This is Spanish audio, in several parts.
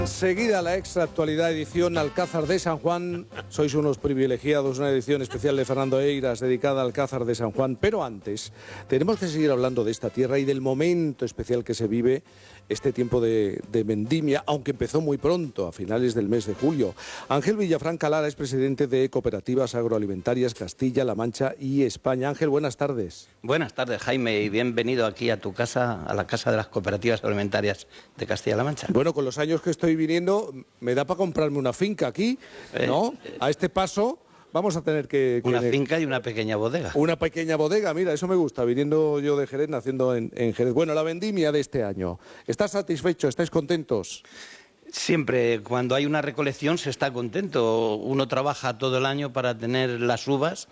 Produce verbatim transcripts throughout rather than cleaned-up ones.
Seguida la extra actualidad edición Alcázar de San Juan. Sois unos privilegiados, una edición especial de Fernando Eiras dedicada al Alcázar de San Juan. Pero antes, tenemos que seguir hablando de esta tierra y del momento especial que se vive este tiempo de, de vendimia, aunque empezó muy pronto, a finales del mes de julio. Ángel Villafranca Lara es presidente de Cooperativas Agroalimentarias Castilla-La Mancha y España. Ángel, buenas tardes. Buenas tardes, Jaime, y bienvenido aquí a tu casa, a la Casa de las Cooperativas Agroalimentarias de Castilla-La Mancha. Bueno, con los años que estoy viniendo, me da para comprarme una finca aquí, ¿no? Eh, eh, a este paso vamos a tener que... que una finca y una pequeña bodega. Una pequeña bodega, mira, eso me gusta, viniendo yo de Jerez, naciendo en, en Jerez. Bueno, la vendimia de este año, ¿estás satisfecho? ¿Estáis contentos? Siempre, cuando hay una recolección se está contento. Uno trabaja todo el año para tener las uvas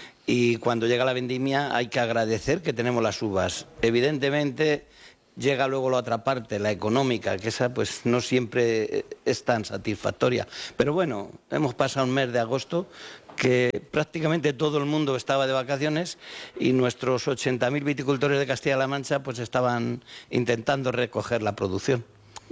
y cuando llega la vendimia hay que agradecer que tenemos las uvas. Evidentemente llega luego la otra parte, la económica, que esa pues no siempre es tan satisfactoria. Pero bueno, hemos pasado un mes de agosto que prácticamente todo el mundo estaba de vacaciones y nuestros ochenta mil viticultores de Castilla-La Mancha pues estaban intentando recoger la producción.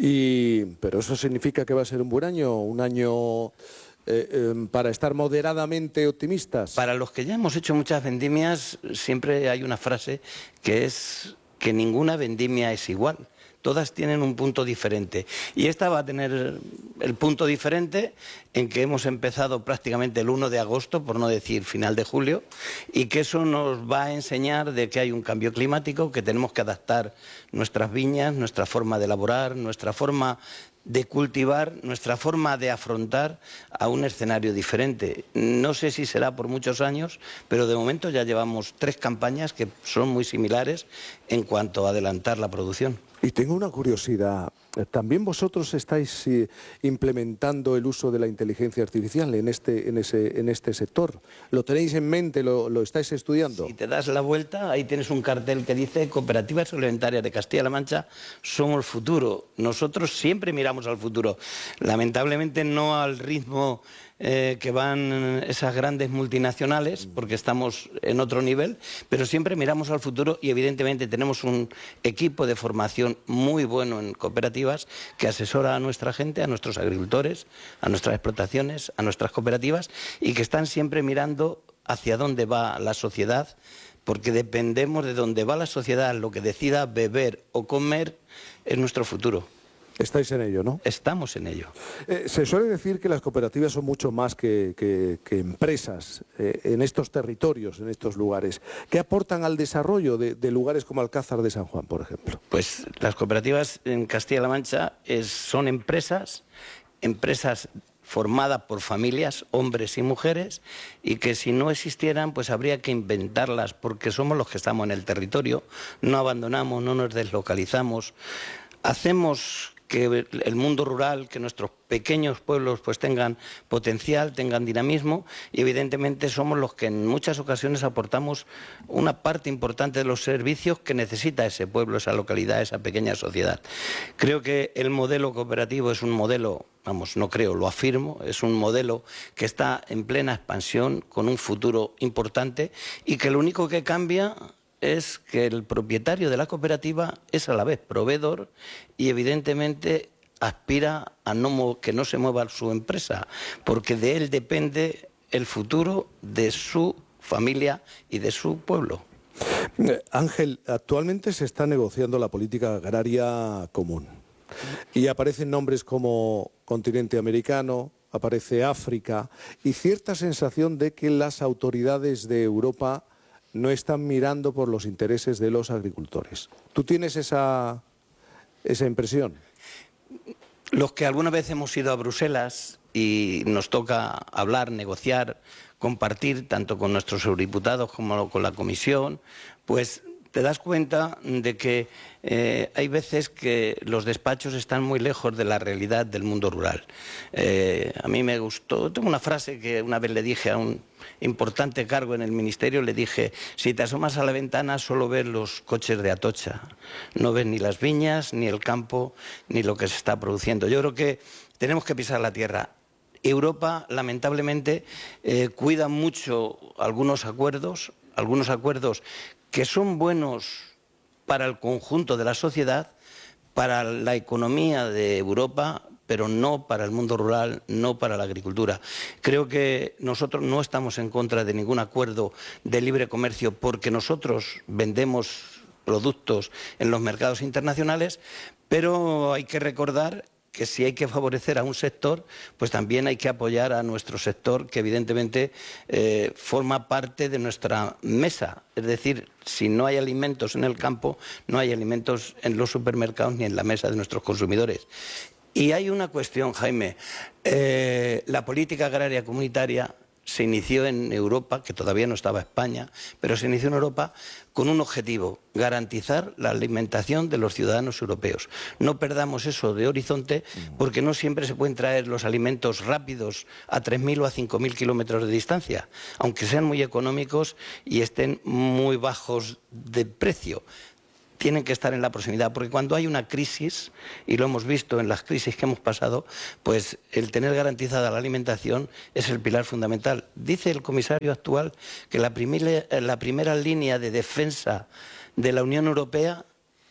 Y, pero eso significa que va a ser un buen año, un año eh, eh, para estar moderadamente optimistas. Para los que ya hemos hecho muchas vendimias, siempre hay una frase que es que ninguna vendimia es igual. Todas tienen un punto diferente. Y esta va a tener el punto diferente en que hemos empezado prácticamente el uno de agosto, por no decir final de julio, y que eso nos va a enseñar de que hay un cambio climático, que tenemos que adaptar nuestras viñas, nuestra forma de elaborar, nuestra forma de cultivar, nuestra forma de afrontar a un escenario diferente. No sé si será por muchos años, pero de momento ya llevamos tres campañas que son muy similares en cuanto a adelantar la producción. Y tengo una curiosidad, ¿también vosotros estáis eh, implementando el uso de la inteligencia artificial en este, en ese, en este sector? ¿Lo tenéis en mente, lo, lo estáis estudiando? Si te das la vuelta, ahí tienes un cartel que dice Cooperativas Agroalimentarias de Castilla-La Mancha somos el futuro. Nosotros siempre miramos al futuro, lamentablemente no al ritmo Eh, que van esas grandes multinacionales, porque estamos en otro nivel, pero siempre miramos al futuro y evidentemente tenemos un equipo de formación muy bueno en cooperativas que asesora a nuestra gente, a nuestros agricultores, a nuestras explotaciones, a nuestras cooperativas y que están siempre mirando hacia dónde va la sociedad, porque dependemos de dónde va la sociedad, lo que decida beber o comer es nuestro futuro. Estáis en ello, ¿no? Estamos en ello. Eh, se suele decir que las cooperativas son mucho más que, que, que empresas eh, en estos territorios, en estos lugares. ¿Qué aportan al desarrollo de, de lugares como Alcázar de San Juan, por ejemplo? Pues las cooperativas en Castilla-La Mancha es, son empresas, empresas formadas por familias, hombres y mujeres, y que si no existieran, pues habría que inventarlas, porque somos los que estamos en el territorio, no abandonamos, no nos deslocalizamos, hacemos que el mundo rural, que nuestros pequeños pueblos pues tengan potencial, tengan dinamismo y evidentemente somos los que en muchas ocasiones aportamos una parte importante de los servicios que necesita ese pueblo, esa localidad, esa pequeña sociedad. Creo que el modelo cooperativo es un modelo, vamos, no creo, lo afirmo, es un modelo que está en plena expansión, con un futuro importante y que lo único que cambia es que el propietario de la cooperativa es a la vez proveedor y evidentemente aspira a no, que no se mueva su empresa, porque de él depende el futuro de su familia y de su pueblo. Ángel, actualmente se está negociando la política agraria común y aparecen nombres como continente americano, aparece África y cierta sensación de que las autoridades de Europa no están mirando por los intereses de los agricultores. ¿Tú tienes esa, esa impresión? Los que alguna vez hemos ido a Bruselas y nos toca hablar, negociar, compartir, tanto con nuestros eurodiputados como con la Comisión, pues te das cuenta de que eh, hay veces que los despachos están muy lejos de la realidad del mundo rural. Eh, a mí me gustó, tengo una frase que una vez le dije a un importante cargo en el ministerio, le dije, si te asomas a la ventana solo ves los coches de Atocha, no ves ni las viñas, ni el campo, ni lo que se está produciendo. Yo creo que tenemos que pisar la tierra. Europa, lamentablemente, eh, cuida mucho algunos acuerdos, algunos acuerdos que son buenos para el conjunto de la sociedad, para la economía de Europa, pero no para el mundo rural, no para la agricultura. Creo que nosotros no estamos en contra de ningún acuerdo de libre comercio porque nosotros vendemos productos en los mercados internacionales, pero hay que recordar que si hay que favorecer a un sector, pues también hay que apoyar a nuestro sector, que evidentemente eh, forma parte de nuestra mesa. Es decir, si no hay alimentos en el campo, no hay alimentos en los supermercados ni en la mesa de nuestros consumidores. Y hay una cuestión, Jaime. Eh, la política agraria comunitaria se inició en Europa, que todavía no estaba España, pero se inició en Europa con un objetivo: garantizar la alimentación de los ciudadanos europeos. No perdamos eso de horizonte, porque no siempre se pueden traer los alimentos rápidos a tres mil o a cinco mil kilómetros de distancia, aunque sean muy económicos y estén muy bajos de precio. Tienen que estar en la proximidad, porque cuando hay una crisis, y lo hemos visto en las crisis que hemos pasado, pues el tener garantizada la alimentación es el pilar fundamental. Dice el comisario actual que la primera, la primera línea de defensa de la Unión Europea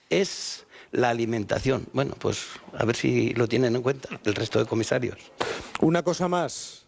es la alimentación. Bueno, pues a ver si lo tienen en cuenta el resto de comisarios. Una cosa más,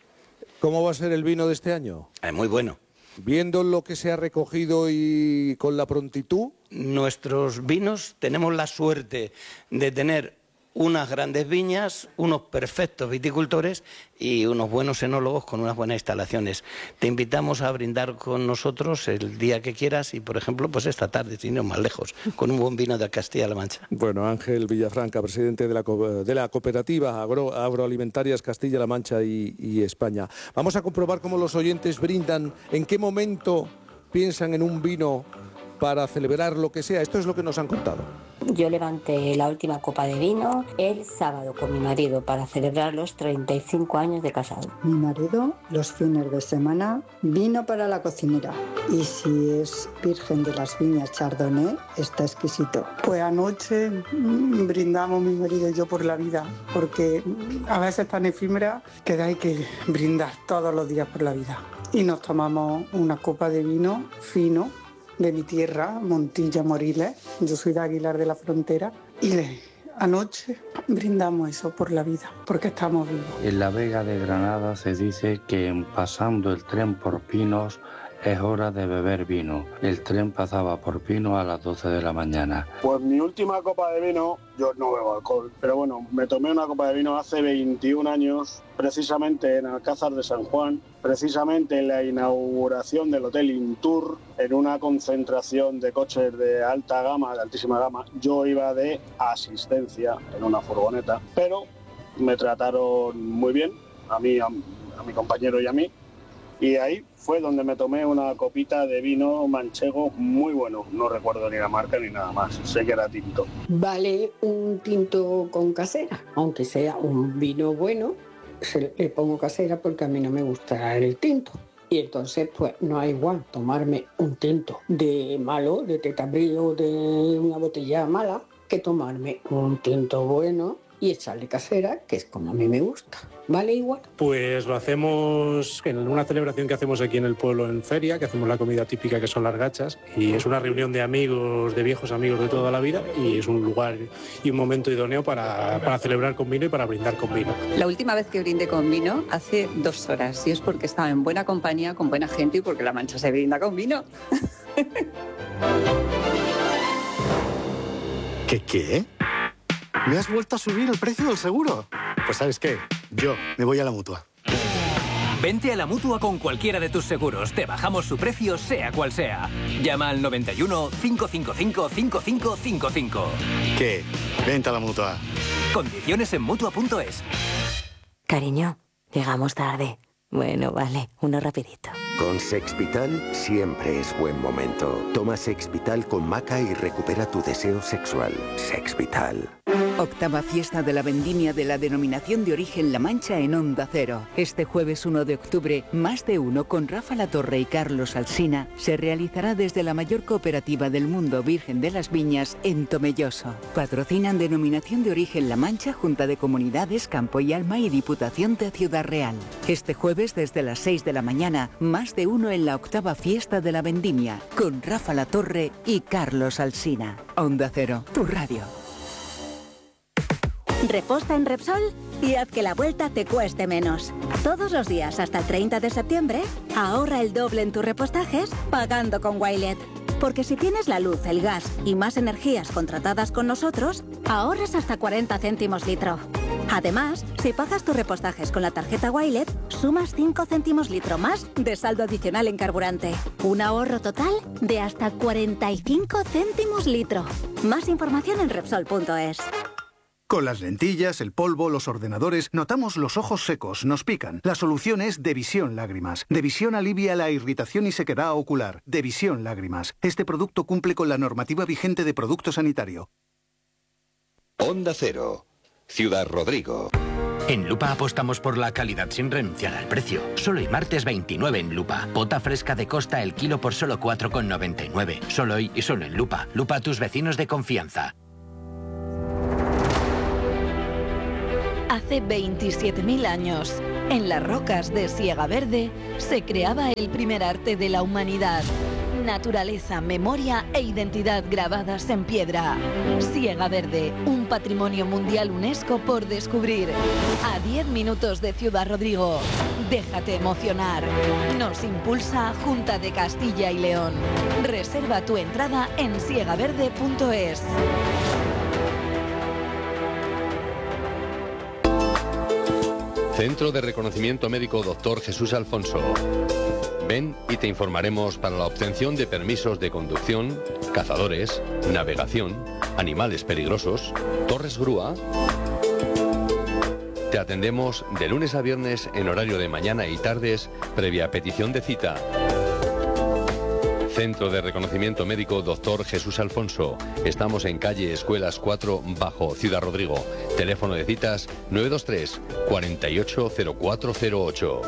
¿cómo va a ser el vino de este año? Es muy bueno. Viendo lo que se ha recogido y con la prontitud. Nuestros vinos tenemos la suerte de tener unas grandes viñas, unos perfectos viticultores y unos buenos enólogos con unas buenas instalaciones. Te invitamos a brindar con nosotros el día que quieras y, por ejemplo, pues esta tarde, sin ir más lejos, con un buen vino de Castilla-La Mancha. Bueno, Ángel Villafranca, presidente de la, de la cooperativa agro, agroalimentarias Castilla-La Mancha y, y España. Vamos a comprobar cómo los oyentes brindan, en qué momento piensan en un vino para celebrar lo que sea. Esto es lo que nos han contado. Yo levanté la última copa de vino el sábado con mi marido para celebrar los treinta y cinco años de casado. Mi marido, los fines de semana, vino para la cocinera. Y si es virgen de las viñas Chardonnay, está exquisito. Pues anoche mmm, brindamos mi marido y yo por la vida, porque a veces es tan efímera que hay que brindar todos los días por la vida. Y nos tomamos una copa de vino fino, de mi tierra, Montilla, Moriles. Yo soy de Aguilar de la Frontera y le, anoche brindamos eso por la vida, porque estamos vivos. En la Vega de Granada se dice que pasando el tren por Pinos es hora de beber vino. El tren pasaba por Pinos a las doce de la mañana. Pues mi última copa de vino, yo no bebo alcohol, pero bueno, me tomé una copa de vino hace veintiún años, precisamente en Alcázar de San Juan, precisamente en la inauguración del Hotel Intour, en una concentración de coches de alta gama, de altísima gama. Yo iba de asistencia en una furgoneta, pero me trataron muy bien, a mí, a, a mi compañero y a mí, y ahí fue donde me tomé una copita de vino manchego muy bueno. No recuerdo ni la marca ni nada más, sé que era tinto. Vale un tinto con casera, aunque sea un vino bueno, se le pongo casera porque a mí no me gusta el tinto. Y entonces, pues, no es igual tomarme un tinto de malo, de tetabrillo, de una botella mala, que tomarme un tinto bueno y echarle casera, que es como a mí me gusta. ¿Vale igual? Pues lo hacemos en una celebración que hacemos aquí en el pueblo en feria, que hacemos la comida típica que son las gachas, y es una reunión de amigos, de viejos amigos de toda la vida, y es un lugar y un momento idóneo para, para celebrar con vino y para brindar con vino. La última vez que brindé con vino hace dos horas, y es porque estaba en buena compañía, con buena gente y porque La Mancha se brinda con vino. ¿Qué qué? ¿Me has vuelto a subir el precio del seguro? Pues ¿sabes qué? Yo me voy a la Mutua. Vente a la Mutua con cualquiera de tus seguros. Te bajamos su precio, sea cual sea. Llama al noventa y uno, cinco cinco cinco, cinco cinco cinco cinco. ¿Qué? Vente a la Mutua. Condiciones en Mutua punto es. Cariño, llegamos tarde. Bueno, vale, uno rapidito. Con Sexvital siempre es buen momento. Toma Sexvital con maca y recupera tu deseo sexual. Sexvital. Octava fiesta de la vendimia de la denominación de origen La Mancha en Onda Cero. Este jueves uno de octubre, Más de Uno con Rafa Latorre y Carlos Alsina se realizará desde la mayor cooperativa del mundo Virgen de las Viñas en Tomelloso. Patrocinan denominación de origen La Mancha, Junta de Comunidades, Campo y Alma y Diputación de Ciudad Real. Este jueves desde las seis de la mañana, Más de Uno en la octava fiesta de la vendimia con Rafa Latorre y Carlos Alsina. Onda Cero, tu radio. Reposta en Repsol y haz que la vuelta te cueste menos. Todos los días hasta el treinta de septiembre, ahorra el doble en tus repostajes pagando con Wilet. Porque si tienes la luz, el gas y más energías contratadas con nosotros, ahorras hasta cuarenta céntimos litro. Además, si pagas tus repostajes con la tarjeta Wilet, sumas cinco céntimos litro más de saldo adicional en carburante. Un ahorro total de hasta cuarenta y cinco céntimos litro. Más información en Repsol punto es. Con las lentillas, el polvo, los ordenadores, notamos los ojos secos, nos pican. La solución es Devisión Lágrimas. Devisión alivia la irritación y sequedad ocular. Devisión Lágrimas. Este producto cumple con la normativa vigente de producto sanitario. Onda Cero, Ciudad Rodrigo. En Lupa apostamos por la calidad sin renunciar al precio. Solo hoy martes veintinueve en Lupa. Bota fresca de Costa el kilo por solo cuatro con noventa y nueve. Solo hoy y solo en Lupa. Lupa, tus vecinos de confianza. Hace veintisiete mil años, en las rocas de Siega Verde, se creaba el primer arte de la humanidad. Naturaleza, memoria e identidad grabadas en piedra. Siega Verde, un patrimonio mundial UNESCO por descubrir. A diez minutos de Ciudad Rodrigo. Déjate emocionar. Nos impulsa Junta de Castilla y León. Reserva tu entrada en siega verde punto es. Centro de Reconocimiento Médico Doctor Jesús Alfonso. Ven y te informaremos para la obtención de permisos de conducción, cazadores, navegación, animales peligrosos, torres grúa. Te atendemos de lunes a viernes en horario de mañana y tardes, previa petición de cita. Centro de Reconocimiento Médico Doctor Jesús Alfonso. Estamos en calle Escuelas cuatro, bajo Ciudad Rodrigo. Teléfono de citas nueve dos tres, cuarenta y ocho, cero cuatro cero ocho.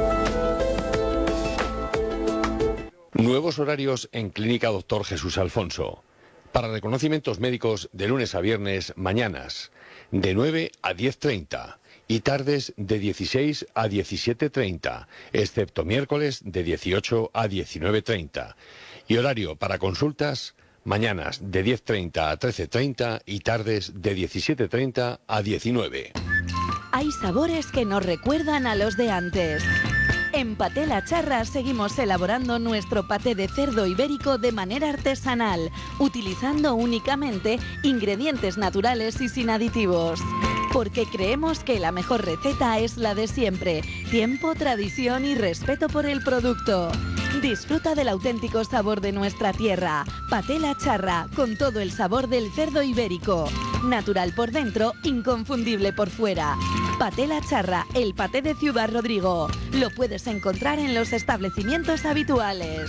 Nuevos horarios en Clínica Doctor Jesús Alfonso. Para reconocimientos médicos de lunes a viernes, mañanas de nueve a diez treinta y tardes de dieciséis a diecisiete treinta, excepto miércoles de dieciocho a diecinueve treinta. Y horario para consultas, mañanas de diez treinta a trece treinta y tardes de diecisiete treinta a diecinueve. Hay sabores que nos recuerdan a los de antes. En Paté La Charra seguimos elaborando nuestro paté de cerdo ibérico de manera artesanal, utilizando únicamente ingredientes naturales y sin aditivos. Porque creemos que la mejor receta es la de siempre: tiempo, tradición y respeto por el producto. Disfruta del auténtico sabor de nuestra tierra. Paté La Charra, con todo el sabor del cerdo ibérico. Natural por dentro, inconfundible por fuera. Paté La Charra, el paté de Ciudad Rodrigo. Lo puedes encontrar en los establecimientos habituales.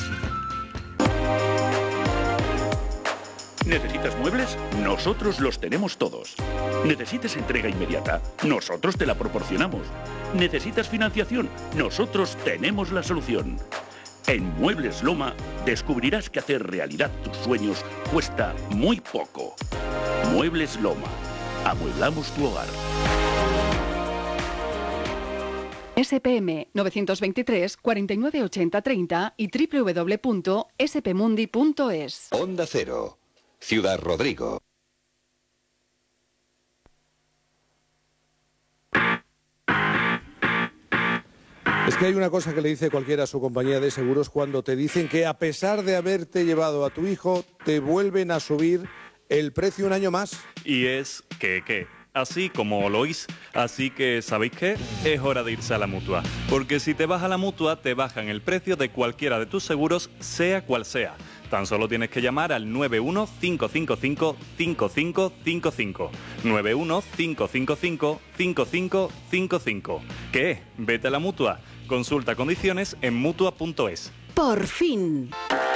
¿Necesitas muebles? Nosotros los tenemos todos. ¿Necesitas entrega inmediata? Nosotros te la proporcionamos. ¿Necesitas financiación? Nosotros tenemos la solución. En Muebles Loma descubrirás que hacer realidad tus sueños cuesta muy poco. Muebles Loma. Amueblamos tu hogar. S P M nueve dos tres, cuarenta y nueve ochenta treinta y doble u doble u doble u punto s p mundi punto es. Onda Cero, Ciudad Rodrigo. Es que hay una cosa que le dice cualquiera a su compañía de seguros cuando te dicen que a pesar de haberte llevado a tu hijo, te vuelven a subir el precio un año más. Y es que, ¿qué? Así como lo oís. Así que, ¿sabéis qué? Es hora de irse a la Mutua. Porque si te vas a la Mutua, te bajan el precio de cualquiera de tus seguros, sea cual sea. Tan solo tienes que llamar al nueve uno cinco cinco cinco, cinco cinco cinco cinco. nueve uno cinco cinco cinco, cinco cinco cinco cinco. ¿Qué? Vete a la Mutua. Consulta condiciones en mutua punto es. Por fin.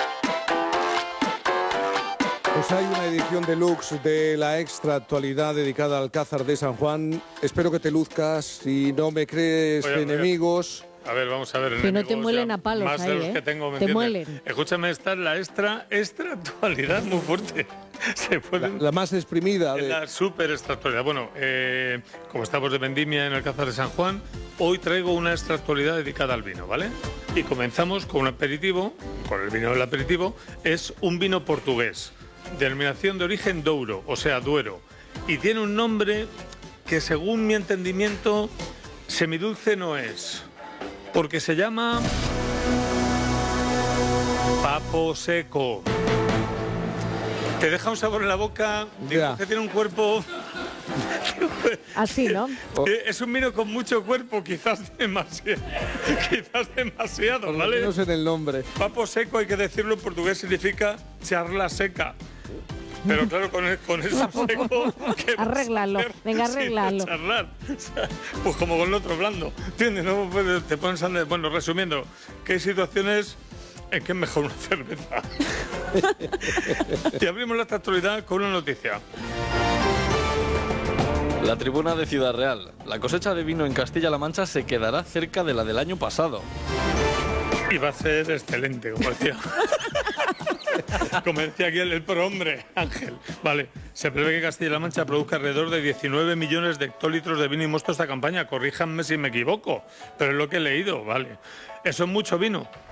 Pues hay una edición deluxe de la extra actualidad dedicada al Alcázar de San Juan. Espero que te luzcas. Si no me crees Oye, enemigos... A ver, vamos a ver. Que no te enemigos muelen ya a palos más ahí, de los ¿eh? que tengo, ¿me Te entiendes? muelen. Escúchame, esta es la extra, extra actualidad muy fuerte. Se pueden... la, la más exprimida. De... La súper extra actualidad. Bueno, eh, como estamos de vendimia en el Alcázar de San Juan, hoy traigo una extra actualidad dedicada al vino, ¿vale? Y comenzamos con un aperitivo, con el vino del aperitivo. Es un vino portugués, denominación de origen Douro, o sea, Duero. Y tiene un nombre que según mi entendimiento semidulce no es, porque se llama Papo Seco. Te deja un sabor en la boca, digo que tiene un cuerpo... Así, ¿no? Es un vino con mucho cuerpo, quizás demasiado, quizás demasiado, Por lo ¿vale? menos en el nombre. Papo seco, hay que decirlo en portugués, significa charla seca. Pero claro, con, el, con eso seco... ¿qué vas a Arréglalo, hacer venga, sin arréglalo. charlar? O sea, pues como con el otro blando, ¿entiendes? No puedes- te pones a... Bueno, resumiendo, que hay situaciones en que es mejor una cerveza. Y abrimos la actualidad con una noticia. La tribuna de Ciudad Real. La cosecha de vino en Castilla-La Mancha se quedará cerca de la del año pasado. Y va a ser excelente, como decía. Como decía aquí el, el prohombre, Ángel. Vale, se prevé que Castilla-La Mancha produzca alrededor de diecinueve millones de hectolitros de vino y mosto esta campaña. Corríjanme si me equivoco, pero es lo que he leído, vale. ¿Eso es mucho vino?